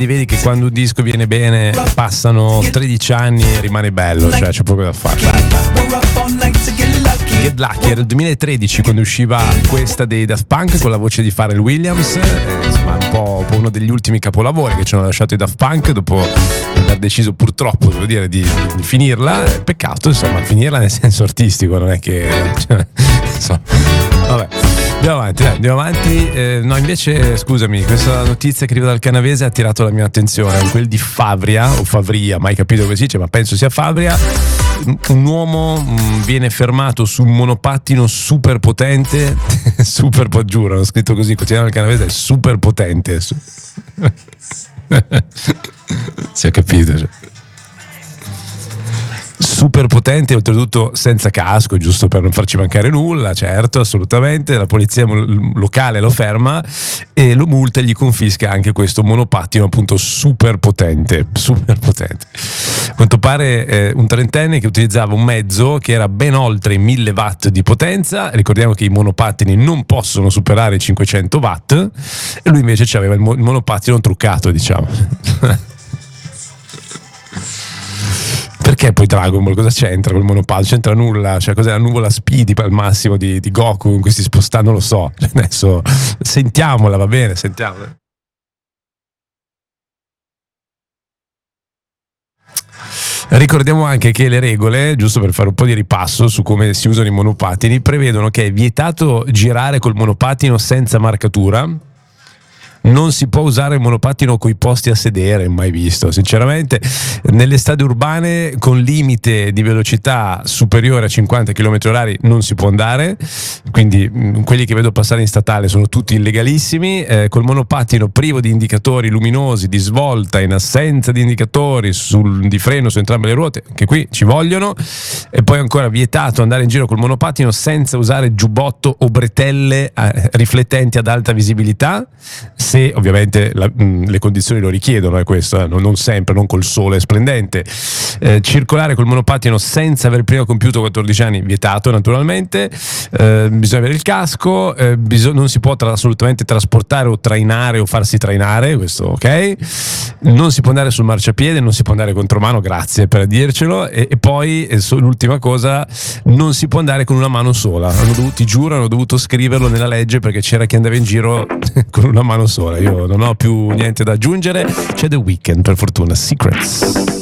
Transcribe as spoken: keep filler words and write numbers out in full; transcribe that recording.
vedi che quando un disco viene bene passano tredici anni e rimane bello, cioè c'è poco da fare. Get Lucky era il duemilatredici quando usciva questa dei Daft Punk con la voce di Pharrell Williams, eh, insomma un po', un po' uno degli ultimi capolavori che ci hanno lasciato i Daft Punk dopo aver deciso purtroppo, devo dire, di, di finirla. Peccato, insomma, finirla nel senso artistico, non è che cioè, insomma, vabbè. Andiamo avanti, dai, andiamo avanti. Eh, no, invece, scusami, questa notizia che arriva dal canavese ha attirato la mia attenzione. Quel di Favria, o Favria, mai capito come si dice, ma penso sia Favria. Un uomo mh, viene fermato su un monopattino super potente, super, giuro, ho scritto così, continuiamo il canavese, è super potente. Si è capito, cioè. Super potente, oltretutto senza casco, giusto per non farci mancare nulla, certo, assolutamente. La polizia locale lo ferma e lo multa e gli confisca anche questo monopattino appunto super potente, super potente. A quanto pare eh, un trentenne che utilizzava un mezzo che era ben oltre i mille watt di potenza. Ricordiamo che i monopattini non possono superare i cinquecento watt e lui invece aveva il, mo- il monopattino truccato, diciamo. Perché poi Dragon Ball cosa c'entra col monopattino? C'entra nulla, cioè cos'è la nuvola Speedy al massimo di, di Goku in cui si sposta, non lo so. Adesso sentiamola, va bene, sentiamola. Ricordiamo anche che le regole, giusto per fare un po' di ripasso su come si usano i monopattini, prevedono che è vietato girare col monopattino senza marcatura. Non si può usare il monopattino coi posti a sedere, mai visto, sinceramente. Nelle strade urbane con limite di velocità superiore a cinquanta chilometri orari non si può andare, quindi mh, quelli che vedo passare in statale sono tutti illegalissimi. Eh, col monopattino privo di indicatori luminosi, di svolta, in assenza di indicatori sul, di freno su entrambe le ruote, che qui ci vogliono. E poi ancora vietato andare in giro col monopattino senza usare giubbotto o bretelle eh, riflettenti ad alta visibilità, se ovviamente la, mh, le condizioni lo richiedono, è questo, eh, non, non sempre, non col sole splendente. Eh, circolare col monopattino senza aver prima compiuto quattordici anni, vietato naturalmente. Eh, bisogna avere il casco, eh, bisog- non si può tra- assolutamente trasportare o trainare o farsi trainare, questo ok. Non si può andare sul marciapiede, non si può andare contromano, grazie per dircelo. E, e poi eh, so, l'ultima cosa, non si può andare con una mano sola. Hanno dovuto, ti giuro, hanno dovuto scriverlo nella legge perché c'era chi andava in giro con una mano sola. Io non ho più niente da aggiungere. C'è The Weeknd, per fortuna, Secrets.